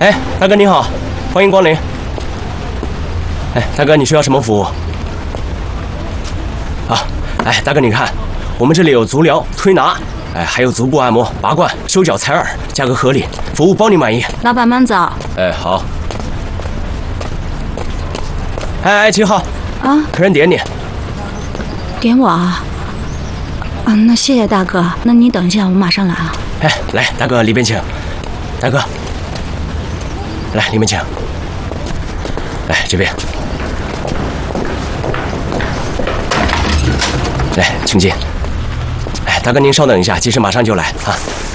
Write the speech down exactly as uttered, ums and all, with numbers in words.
哎，大哥您好，欢迎光临。哎，大哥，你需要什么服务？啊，哎，大哥你看，我们这里有足疗、推拿，哎，还有足部按摩、拔罐、修脚、采耳，价格合理，服务包你满意。 老板慢走。 哎，好。哎哎，七号。 啊， 客人点你。 点我啊？啊，那谢谢大哥，那你等一下，我马上来啊。 哎，来，大哥里边请。大哥，来里面请。来这边。来，请进。哎，大哥您稍等一下，技师马上就来啊。